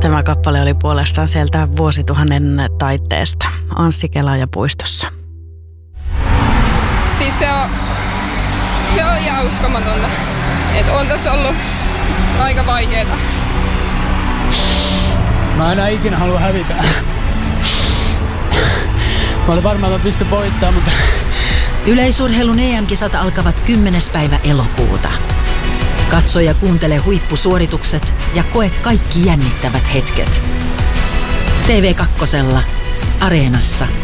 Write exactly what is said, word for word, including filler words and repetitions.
Tämä kappale oli puolestaan sieltä vuosituhannen taitteesta Anssi Kelaaja puistossa. Siis se on, se on ihan uskomatonta. Että on tässä ollut aika vaikeeta. Mä enää ikinä halua hävitä. Mä olin varmaan, että mä pystyn voittamaan, mutta... Yleisurheilun E M-kisat alkavat kymmenes päivä elokuuta. Katso ja kuuntele huippusuoritukset ja koe kaikki jännittävät hetket. T V kaksi Areenassa.